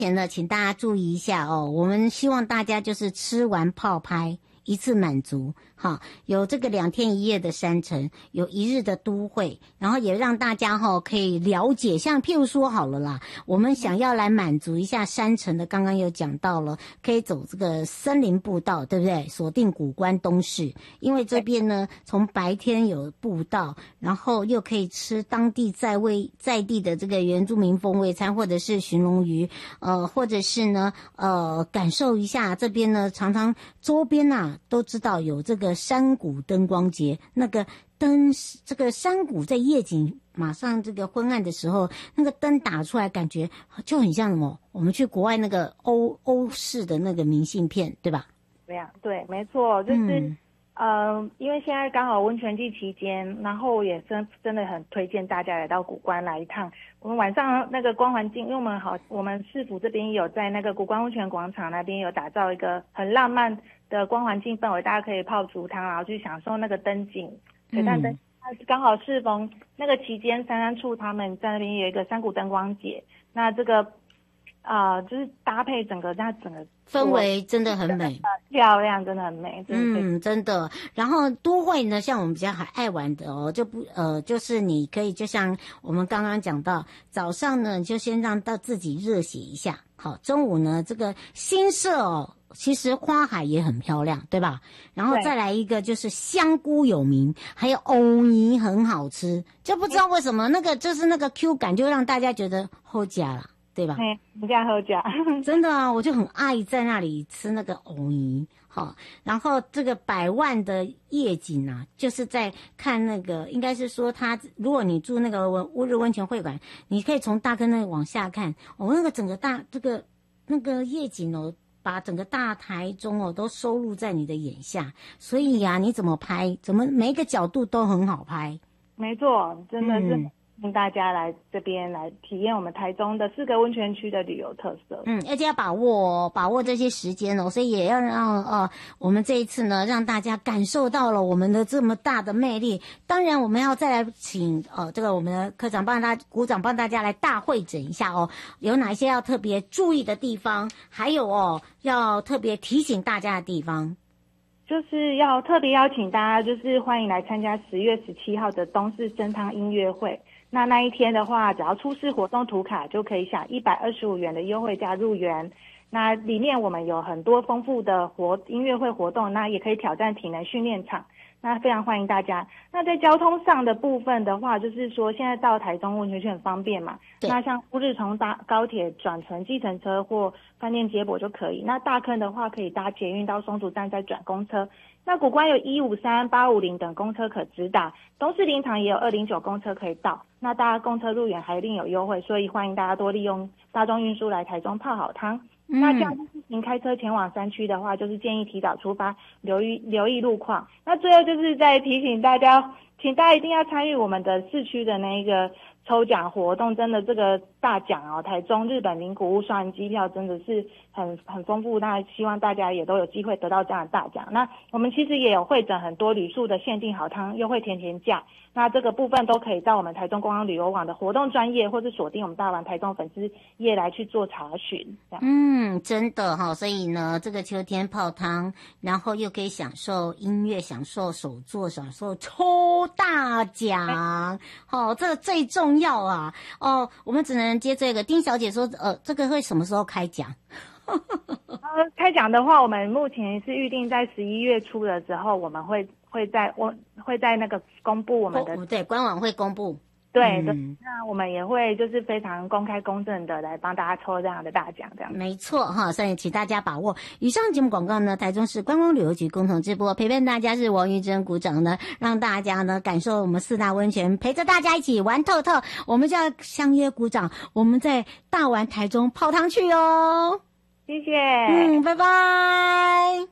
前呢，请大家注意一下哦，我们希望大家就是吃完泡拍一次满足，好，有这个2天1夜的山城，有1日的都会，然后也让大家可以了解，像譬如说好了啦，我们想要来满足一下山城的，刚刚有讲到了，可以走这个森林步道，对不对？锁定古关东市，因为这边呢，从白天有步道，然后又可以吃当地在地的这个原住民风味餐，或者是寻龙鱼，或者是呢，感受一下这边呢，常常周边啊都知道有这个山谷灯光节，那个这个山谷在夜景马上这个昏暗的时候，那个灯打出来，感觉就很像什么？我们去国外那个欧式的那个明信片，对吧？ 对呀，对，没错，就是。因为现在刚好温泉季期间，然后我也真的很推荐大家来到古关来一趟。我们晚上那个光环境，因为我们市府这边有在那个古关温泉广场那边有打造一个很浪漫的光环境氛围，大家可以泡竹汤，然后去享受那个灯景。水岸灯，刚好适逢那个期间，山安处他们在那边有一个山谷灯光节，那这个就是搭配整个氛围真的很美， 漂亮，真的很美， 真的。然后都会呢，像我们比较爱玩的哦，就是你可以就像我们刚刚讲到，早上呢就先让到自己热血一下，好，中午呢这个新社哦，其实花海也很漂亮，对吧？然后再来一个就是香菇有名，还有藕泥很好吃，就不知道为什么那个就是那个 Q 感就让大家觉得齁假了。对吧？ 你家喝假， 真的啊，我就很爱在那里吃那个藕泥，好，然后这个100万的夜景啊，就是在看那个，应该是说如果你住那个乌日温泉会馆，你可以从大坑那里往下看，那个整个那个夜景哦，把整个大台中哦都收录在你的眼下，所以啊，你怎么拍，每一个角度都很好拍。 没错，真的是。请大家来这边来体验我们台中的4个温泉区的旅游特色。 而且要把握这些时间哦，所以也要让我们这一次呢，让大家感受到了我们的这么大的魅力。当然，我们要再来请这个我们的科长股长帮大家来大会诊一下哦，有哪些要特别注意的地方，还有要特别提醒大家的地方。 就是要特别邀请大家，就是欢迎来参加10月17号的东势生汤音乐会。那一天的话，只要出示活动图卡就可以享125元的优惠价入园。那里面我们有很多丰富的音乐会活动，那也可以挑战体能训练场。那非常欢迎大家。那在交通上的部分的话，就是说现在到台中温泉区很方便嘛。那像乌日从搭高铁转乘计程车或饭店接驳就可以。那大坑的话可以搭捷运到松竹站再转公车。那古关有153、850等公车可直达，东势林场也有209公车可以到。那搭公车入园还另有优惠，所以欢迎大家多利用大众运输来台中泡好汤。那这样您开车前往山区的话，就是建议提早出发，留意路况。那最后就是再提醒大家，请大家一定要参与我们的市区的那个抽奖活动，真的这个大奖哦，台中日本名古屋双人机票真的是很丰富，那希望大家也都有机会得到这样的大奖。那我们其实也有会诊很多旅宿的限定好汤优惠甜价，那这个部分都可以到我们台中观光旅游网的活动专页，或是锁定我们大丸台中粉丝页来去做查询。 真的哈，所以呢，这个秋天泡汤，然后又可以享受音乐，享受手作，享受抽大奖，这个最重要啊！我们只能接这个。丁小姐说，这个会什么时候开奖？ 开奖的话，我们目前是预定在11月初的时候，我们会在那个公布我们的对官网会公布。 对的，那我们也会就是非常公开公正的来帮大家抽这样的大奖，这样没错哈，所以请大家把握。以上节目广告呢，台中市观光旅游局共同直播，陪伴大家是王玉珍股长呢，让大家呢感受我们4大温泉，陪着大家一起玩透透。我们就要相约股长，我们在大丸台中泡汤去哦。 谢谢， 拜拜。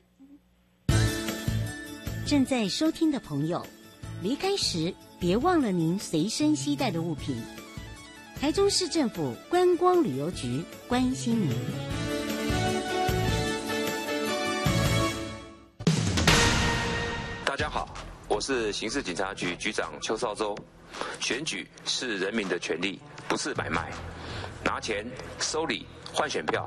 正在收听的朋友，离开时别忘了您随身携带的物品。台中市政府观光旅游局关心您。 大家好，我是刑事警察局局长邱少洲。选举是人民的权利，不是买卖。拿钱、收礼换选票。